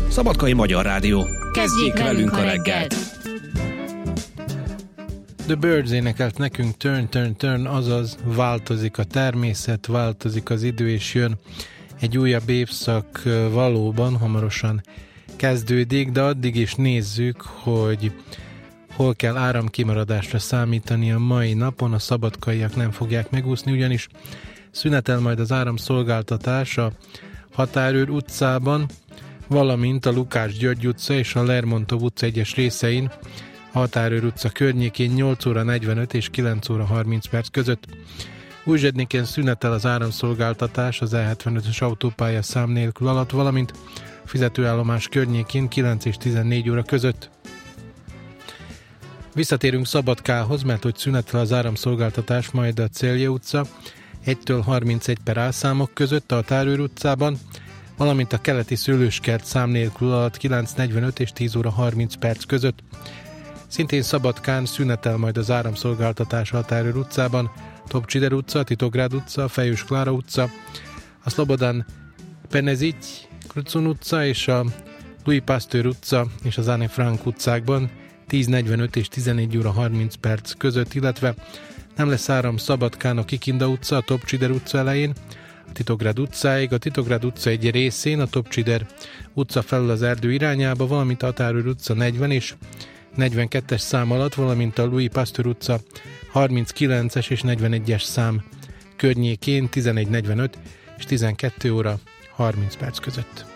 Szabadkai Magyar Rádió. Kezdjék velünk a reggelt! The Birds énekelt nekünk Turn, Turn, Turn, azaz változik a természet, változik az idő, és jön egy újabb évszak, valóban hamarosan kezdődik, de addig is nézzük, hogy hol kell áramkimaradásra számítani a mai napon. A szabadkaiak nem fogják megúszni, ugyanis szünetel majd az áramszolgáltatás a Határőr utcában, valamint a Lukács György utca és a Lermontov utca egyes részein, a Határőr utca környékén 8 óra 45 és 9 óra 30 perc között. Újzsednéken szünetel az áramszolgáltatás az E75-ös autópálya szám nélkül alatt, valamint fizetőállomás környékén 9 és 14 óra között. Visszatérünk Szabadkához, mert hogy szünetel az áramszolgáltatás majd a Célja utca 1-től 31 per álszámok között a Határőr utcában, valamint a Keleti Szőlőskert szám nélkül alatt 9:45 és 10 óra 30 perc között. Szintén Szabadkán szünetel majd az áramszolgáltatás a Határőr utcában, Topcsider utca, Titográd utca, Fejős Klára utca, a Szlobodán Penezity, Krucun utca és a Louis Pasteur utca és az Anne Frank utcákban 10:45 és 14 óra 30 perc között, illetve nem lesz áram Szabadkán a Kikinda utca, a Topcsider utca elején, a Titográd utcáig, a Titográd utca egy részén, a Topcsider utca felül az erdő irányába, valamint a Határőr utca 40 és 42-es szám alatt, valamint a Louis Pasteur utca 39-es és 41-es szám környékén 11:45 és 12 óra 30 perc között.